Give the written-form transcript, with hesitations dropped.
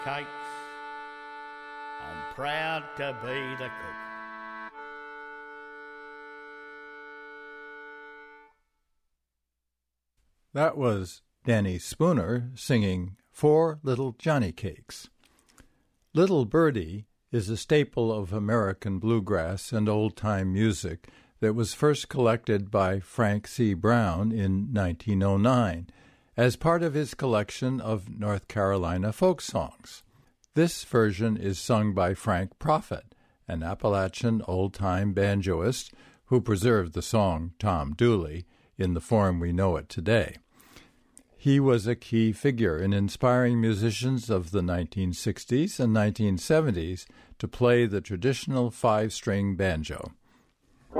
cakes. I'm proud to be the cook. That was Danny Spooner singing Four Little Johnny Cakes. Little Birdie is a staple of American bluegrass and old-time music that was first collected by Frank C. Brown in 1909 as part of his collection of North Carolina folk songs. This version is sung by Frank Prophet, an Appalachian old-time banjoist who preserved the song Tom Dooley in the form we know it today. He was a key figure in inspiring musicians of the 1960s and 1970s to play the traditional five-string banjo.